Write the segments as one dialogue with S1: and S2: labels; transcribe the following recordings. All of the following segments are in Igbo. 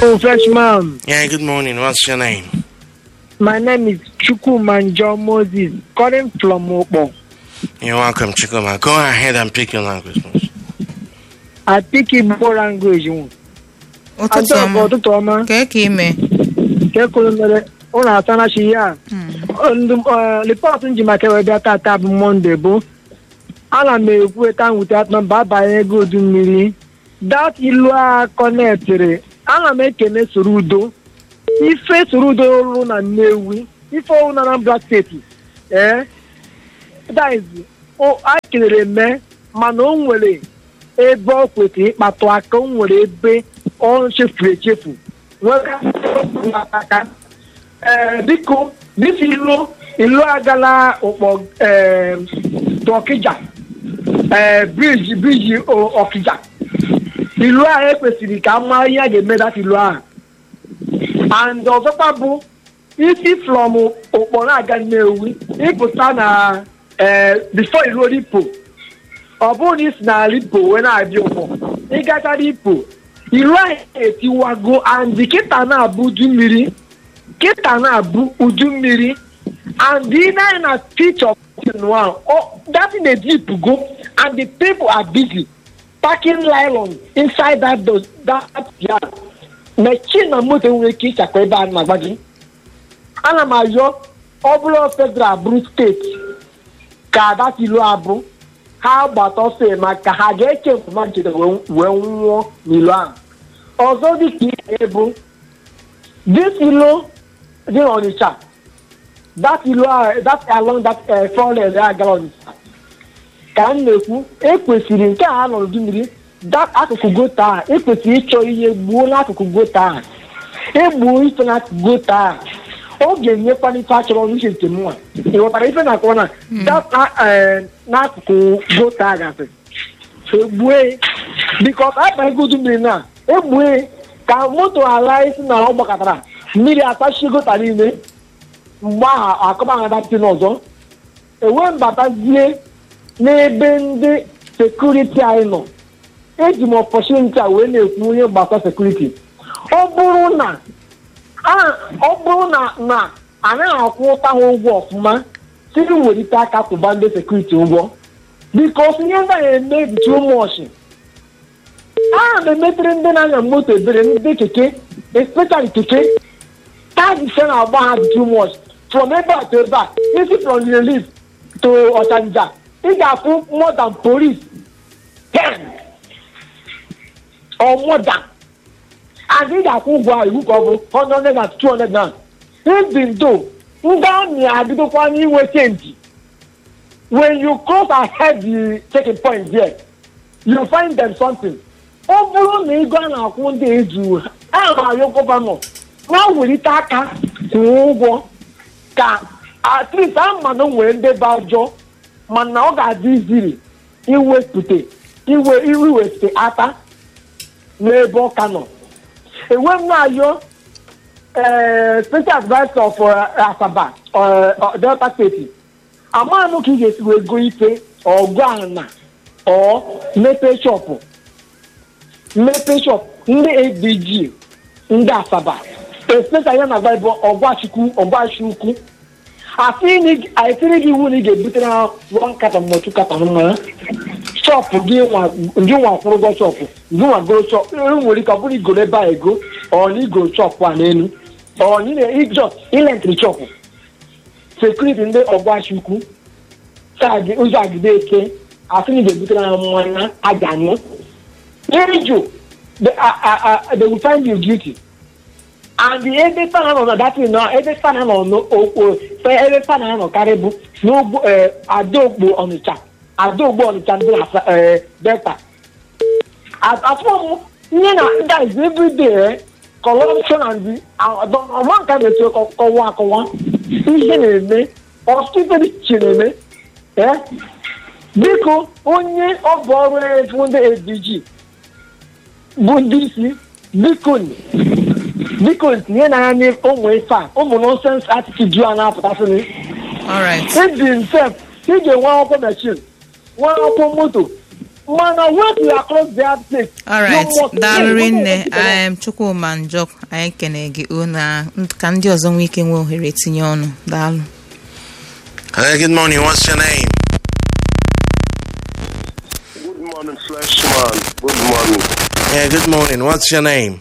S1: Oh, freshman.
S2: Yeah, good morning. What's your name?
S1: My name is Chukwumanjo Moses, calling from Opo.
S2: You're welcome, Chikoma. Go ahead and pick your language, please.
S1: I speak Igbo language.
S3: ụtụtụ ọma ka ime
S1: ụlọ asanachi ya rịpọt njimaka wee bịa tata bụ Mọnde bụ ana m ekwu eta nwute nọmba abanye ego udu mmiri dat ilu a kọnetịrị ana m ekene soro udo ife soro udo rụrụ na Nnewi ife ọwụ na Anambra steeti a kelere eme mana o nwere ebe ọ kwesịrị ịkpatụ aka o nwere ebe ọ chefuru echefu biko dịka ilu agala ụkpọ Ọkịja briji Ọkịja ilu ahụ ekwesịrị ka mma ihe a ga-eme data ilu ahụ and ọzọkwa bụ isi from ụkpọ na-aga Nnewi ịpụta na before iruo Lipo ọ bụrụ na isi na Lipo wee na-abịa ụkpọ ịgachara Lipo ilu ahụ etiwago and kịta na-abụ udu mmiri and the na teach of that in a deep go and the people are busy packing nylon inside that yard. Machine na moto nwere ike ịchakwa ebe a na-agba gị. Ana m ayọ ọ bụrụ federal bụrụ steeti ka that ilu abụ ha gbata ọsọ maka ha ga-eche mma ncheta wee nwụọ n'ilu ahụ. Ọzọ dị ka ihe bụ this ilu dị Ọnịcha that along that forest agara Ọnịcha ka m na-ekwu ekwesịrị nke a n'ọdụ mmiri akụkụ gota a ekwesịrị ịchọ ihe gbuo n'akụkụ gota a egbuo ife n'akụkụ gota a ọ ga-enyekwana ife achọrọ n'uche nke mụnwa ịghọtara ife na-akọwa na n'akụkụ gota a gasị egbue bikọs akpa ego udu mmiri na egbue ka moto ala isi na ọ gbakọtara mmiri atachi gota niile mgbe ahụ akọba dapụta n'ọzọ enwe mbatazie n'ebe ndị sekuriti anyị nọ eji m ọpọchuniti a wee na-ekwu onye gbasa sekuriti ọ bụrụ na anaghị akwụ ụta ha ụgwọ ọfụma siri welite aka kwụba ndị sekuriti ụgwọ bikos ihe ndị a eme too much. Aha na-emetere ndị na-anya moto ebere ndị keke especially keke tagise na-agba ha too much from ebe a to ebe a isi from the relief to Ọchanja ị ga-afụ more than police 10 or more than and ị ga-akwụ ụgwọ ahụ iwu ka ọ bụ 100 na 200 na even though ndị amị abidokwa n'inwe change when you cross ahead the checking point there you find them something. Ọ bụrụ na ego a na-akwụ ndị ezu a na-arịọ gọvanọ na-welite aka kwụọ ụgwọ ka at least mmadụ nwere ndebe ajọ mana ọ ga-adị iziri iwepụta aka n'ebe ọka nọ. Enwe m na-ayọ special advisor of Asaba Delta State amaghị m ka ị ga-esi wee go ife ọgụ ana ọ mepee shọpụ ndị ADG ndị Asaba especially ya na Bible ọgwachukwu asịrị gị iwu na ị ga-ebutere ha 1 carton ma 2 carton mmanya shọpụ gị nwa kwụrụ ụgwọ shọpụ gị nwa goro shọpụ nwere ike ọ bụrụ igoro ebe a ego ọ na igoro shọpụ a n'elu ọ ilentịrị shọpụ sekuriti ndị ọgwachukwu kaadị ụzọ agide eke asịrị ga-ebutere ha mmanya aja anyụ Ejo, they will find you guilty. And the every fan on that thing now, every fan on every fan on Karibu, no Adogbo on the chat. Adogbo on the chat, Delta. As one, that is every day, corruption and one kind of one, or stupid chineme, Biko, only of borrowing from the ADG. Bundisi, Bikon, Yana, almost nonsense attitude you are now.
S3: All right.
S1: He himself, he get one open machine, one open motor. Mana when you are close their place.
S3: All right. Darling, I am Chukwuma Njok. I kene gị una ka ndị ọzọ nwee ike nwe ohere tinye ọnụ. Daalụ.
S2: Good morning. What's your name?
S4: Good morning, Fleshman. Good morning.
S2: Yeah, good morning. What's your name?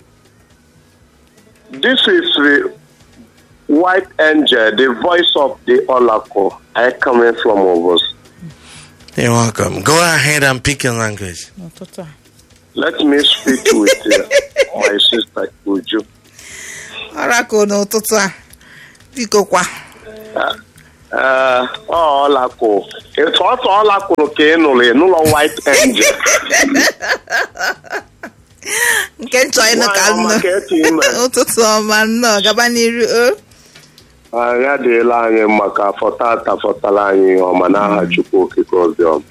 S4: This is the White Angel, the voice of the Oracle. I come in from Ovos.
S2: You're welcome. Go ahead and pick your language.
S4: Let me speak with my sister Uju.
S3: Oracle n'ụtụtụ a. Biko kwa.
S4: Oracle. It's also Oracle ka ị nụrụ White Angel.
S3: Nke nchọ ịnụ ka nnụ. Ụtụtụ ọma nnọọ gaba n'iru.
S4: Ya dịla anyị maka fọtala anyị ọma n'aha Chukwu okike oziọma.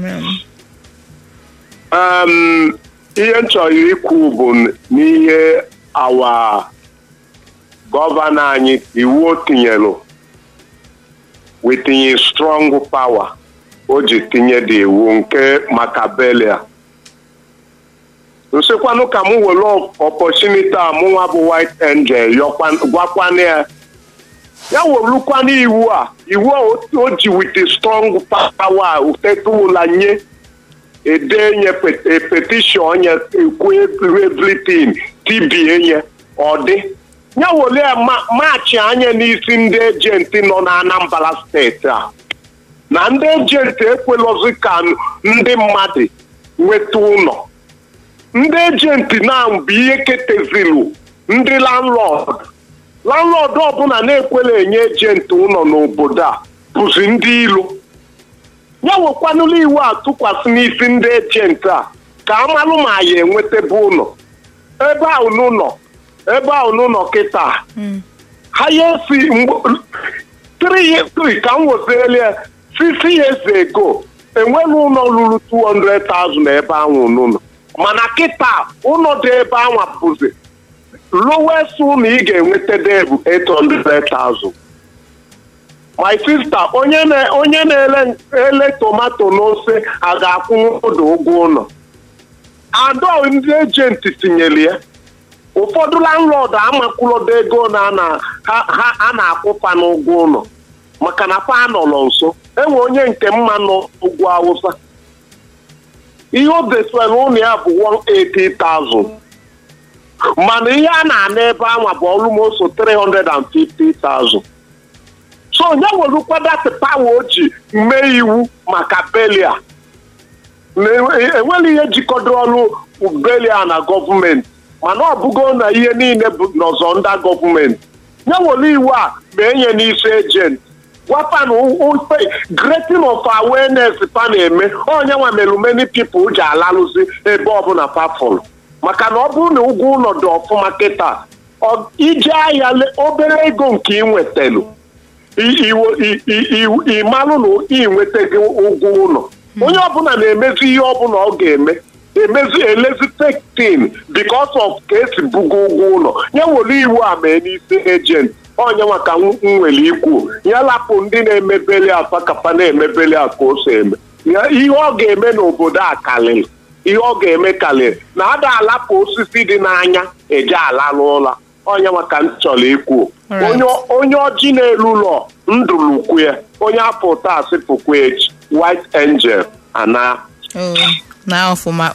S4: Ihe nchọrọ ikwu bụ n'ihe awa gọvanọ anyị iwu o tinyelu wetinye strong power o ji tinye dị iwu nke Machiavelli. Nsekwanụ ka m were opportunity a mụnwa bụ White Angel gwakwana ya werukwana iwu a o ji with a strong power utetula nye edenye petition onye ekwu everything tibie ọ dị ya wole maachị anya n'isi ndị ejenti nọ na Anambra steeti a na ndị ejenti ekwelozi ka ndị mmadụ nweta ụlọ. Ndị ejenti na bụ ihe ketezilu ndị landlord ọbụla na-ekwela enye ejenti ụlọ n'obodo a bụzi ndị ilo. Ya wekwanụla iwu a tụkwasị n'isi ndị ejenti a ka amalụ ma ya enwetebe ụlọ ebe ahụ n'ụlọ kịta ha ya esi 3 years ka m weziele 6 years ago enweghị ụlọ ruru 200,000 ebe ahụ n'ụlọ, mana kịta ụlọ dị ebe ahụ bụzi lowest ụlọ ị ga-enweta bụ 800,000. My sister, onye na-ele tomato n'ose a ga-akwụ ụgwọ ụlọ. Adọ ndị ejenti tinyere ya. Ụfọdụ landlord amakwụlodo ego a na-akwụfa n'ụgwọ ụlọ maka na fa nọrọ nso. Enwe onye nke mma n'ugwu Awụsa. Ihe o deswere ụlọ ya bụ 180,000. Mana ihe a na-ana ebe anwa bụ almost 350,000. So onye werukwa that power o ji mee iwu maka Belia. Enwere ihe jikọdoro ọrụ Belia na gọọmenti, mana ọ bụgo na ihe niile bụ n'ọzọ ndị gọọmenti. Ya were iwu a ma enye n'isi ejenti. Gwapa na greating of awareness pa na-eme onye nwa mere many people ji alalụzi ebe ọbụla pafọlụ. Maka na ọ bụrụ na ụgwọ ụlọ dị ọfụma kịta ije ahịa obere ego nke ị nwetelu ịmalụ na ị nwetaghị ụgwọ ụlọ. Onye ọbụla na-emezi ihe ọbụla ọ ga-eme elezi take thing because of ka esi bugo ụgwọ ụlọ. Ya were iwu a mee n'isi ejenti onye maka nwere ikwu ya lapụ ndị na-emebeli afakapa na-emebeli ka o si eme ihe ọ ga-eme n'obodo a karịrị. Ihe ọ ga-eme karịrị na ada alapụ osisi dị n'anya eje ala n'ụlọ. Onye maka m chọrọ ikwu onye ọjị na-elu ụlọ ndụlukwu ya onye afọ ụta asịpụkwa echi. White Angel ana
S3: na ọfụma